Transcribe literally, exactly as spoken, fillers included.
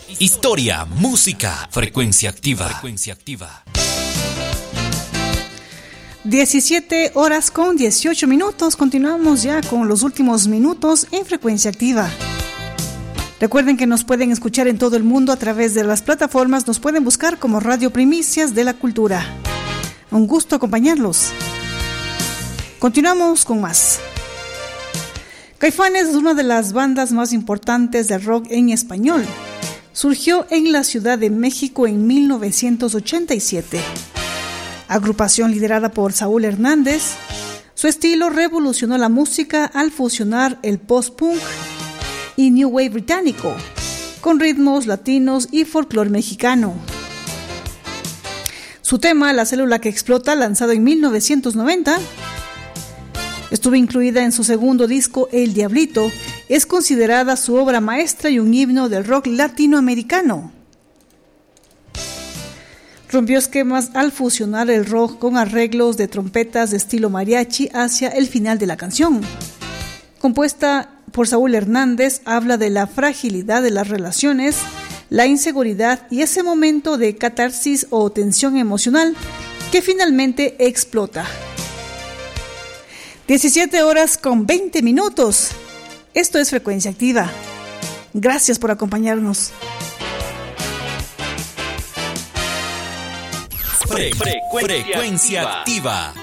historia, música, frecuencia activa. Frecuencia activa. diecisiete horas con dieciocho minutos. Continuamos ya con los últimos minutos en Frecuencia Activa. Recuerden que nos pueden escuchar en todo el mundo a través de las plataformas. Nos pueden buscar como Radio Primicias de la Cultura. Un gusto acompañarlos. Continuamos con más. Caifanes es una de las bandas más importantes del rock en español. Surgió en la Ciudad de México en mil novecientos ochenta y siete. Agrupación liderada por Saúl Hernández, su estilo revolucionó la música al fusionar el post-punk y new wave británico con ritmos latinos y folclore mexicano. Su tema, La célula que explota, lanzado en mil novecientos noventa, estuvo incluida en su segundo disco El Diablito, es considerada su obra maestra y un himno del rock latinoamericano. Rompió esquemas al fusionar el rock con arreglos de trompetas de estilo mariachi hacia el final de la canción. Compuesta por Saúl Hernández, habla de la fragilidad de las relaciones, la inseguridad y ese momento de catarsis o tensión emocional que finalmente explota. diecisiete horas con veinte minutos. Esto es Frecuencia Activa. Gracias por acompañarnos. Fre- Frecuencia, Frecuencia activa. activa.